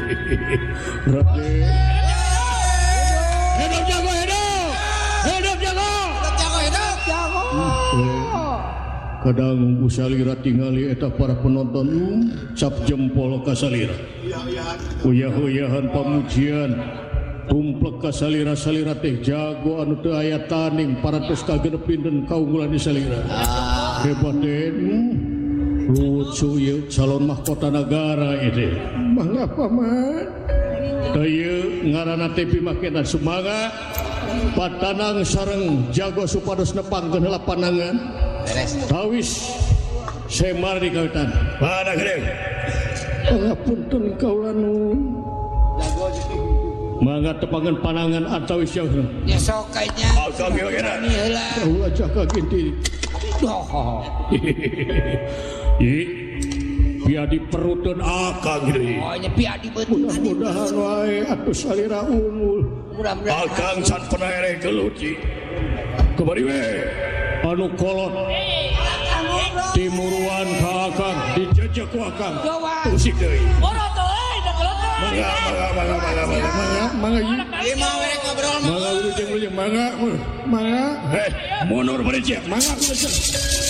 Raden. Hidup jago hidup. Hidup jago. Hidup jago. Kadang usalira tingali eta para penonton cap jempol ka salira. Uyah-uyahan pamujian tumplek ka salira-salira teh jago anu teu aya tanding paratos kagenepin kaunggulan di salira. Hebat den. Lucu ieu calon mahkota negara itu. Mangga paman. Teu ngaranna teh pimakenan sumaga patanang sareng jago supados nepangkeun heula panangan. Tawis semar di kautan. Pada gede. Pangapunten kaula nu mangga tepangan panangan atawis ya. Ya sok kayaknya. Akang ieu era. Kaula jaga ginti. Biadi peruteun akang ieu. Oh, nya biadi beunang. Mudah-mudahan wae atuh salira unggul. Mudah-mudahan. Akang can pernah ere geluci. Kembali we. Anu kolot. Timuruan ka akang, dijejek ku akang. Usik deui. Boroto euy, da kelota. Mangga. Lima we ngobrol. Mangga urang jeung mangga. Mundur bari cek. Mangga